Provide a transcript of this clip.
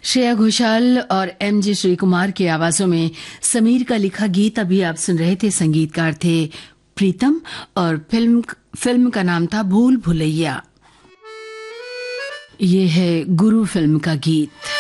श्रेया घोषाल और एमजी श्रीकुमार की आवाजों में समीर का लिखा गीत अभी आप सुन रहे थे। संगीतकार थे प्रीतम और फिल्म का नाम था भूल भुलैया। ये है गुरु फिल्म का गीत।